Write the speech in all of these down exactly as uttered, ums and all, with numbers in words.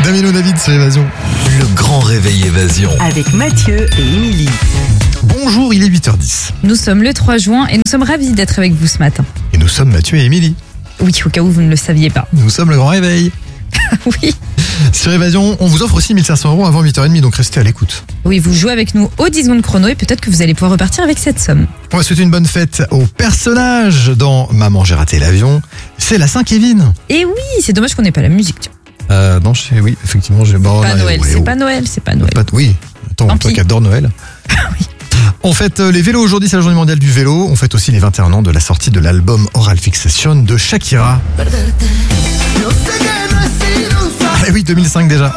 Damien David sur Évasion. Le grand réveil Évasion. Avec Mathieu et Émilie. Bonjour, il est huit heures dix. Nous sommes le trois juin et nous sommes ravis d'être avec vous ce matin. Et nous sommes Mathieu et Émilie. Oui, au cas où vous ne le saviez pas. Nous sommes le grand réveil. Oui. Sur Évasion, on vous offre aussi mille cinq cents euros avant huit heures trente, donc restez à l'écoute. Oui, vous jouez avec nous au dix secondes chrono et peut-être que vous allez pouvoir repartir avec cette somme. On va souhaiter une bonne fête aux personnages dans Maman, j'ai raté l'avion. C'est la Saint-Kévin. Et oui, c'est dommage qu'on n'ait pas la musique. Tiens. Euh, non, je sais, oui, effectivement, j'ai bon, Pas ouais, Noël, ouais, c'est oh. pas Noël, c'est pas Noël. Pas- oui, attends, Tant toi pis. qui adore Noël. Oui. On fête euh, les vélos aujourd'hui, c'est la journée mondiale du vélo. On fête aussi les vingt et un ans de la sortie de l'album Oral Fixation de Shakira. Ah oui, deux mille cinq déjà.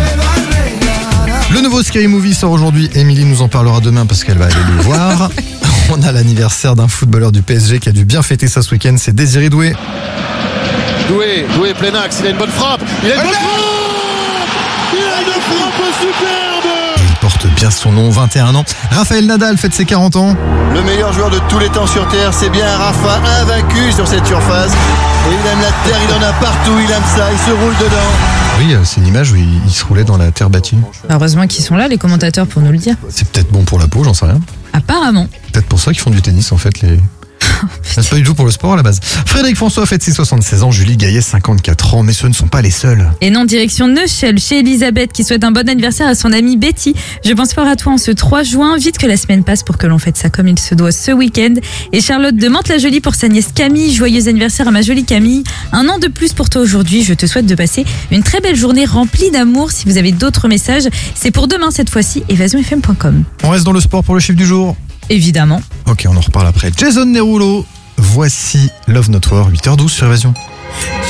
Le nouveau Scary Movie sort aujourd'hui. Émilie nous en parlera demain parce qu'elle va aller le voir. On a l'anniversaire d'un footballeur du P S G qui a dû bien fêter ça ce week-end, c'est Désiré Doué. Doué, Doué plein axe, il a une bonne frappe, il a une bonne frappe, il a une frappe superbe. Et il porte bien son nom, vingt et un ans. Raphaël Nadal fête ses quarante ans. Le meilleur joueur de tous les temps sur Terre, c'est bien Rafa, invaincu sur cette surface. Et il aime la terre, il en a partout, il aime ça, il se roule dedans. Oui, euh, c'est une image où il, il se roulait dans la terre battue. Heureusement qu'ils sont là, les commentateurs, pour nous le dire. C'est peut-être bon pour la peau, j'en sais rien. Apparemment. Peut-être pour ça qu'ils font du tennis en fait les. C'est pas du tout pour le sport à la base. Frédéric François fête ses soixante-seize ans, Julie Gaillet cinquante-quatre ans, mais ce ne sont pas les seuls. Et non, direction Neuchâtel, chez Elisabeth, qui souhaite un bon anniversaire à son amie Betty. Je pense fort à toi en ce trois juin. Vite que la semaine passe pour que l'on fête ça comme il se doit ce week-end. Et Charlotte de Mantes-la-Jolie pour sa nièce Camille. Joyeux anniversaire à ma jolie Camille. Un an de plus pour toi aujourd'hui. Je te souhaite de passer une très belle journée remplie d'amour. Si vous avez d'autres messages, c'est pour demain cette fois-ci, évasion f m point com. On reste dans le sport pour le chiffre du jour. Évidemment. Ok, on en reparle après. Jason Derulo, voici Love Not War, huit heures douze sur Évasion.